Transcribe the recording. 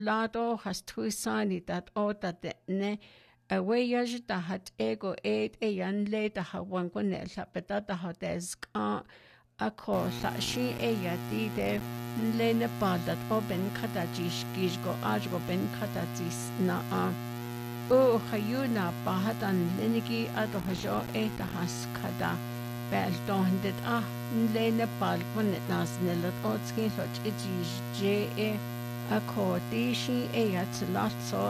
Lado has tuisani that o that ne away yajita hat ego eight a yan later ha one gonel sapetata ha desk ako sa shi e yati de lene padat o ben katajish gishgo ajgo ben katajis na o hayuna bahatan leniki ato hajo e tahas kada bel dohndet lene pal konet nas nelat otski soch ijish je ako dishi e yat latso